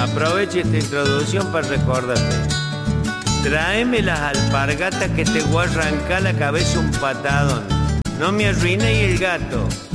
Aprovecho esta introducción para recordarte. Tráeme las alpargatas que te voy a arrancar la cabeza un patadón. No me arruiné el gato.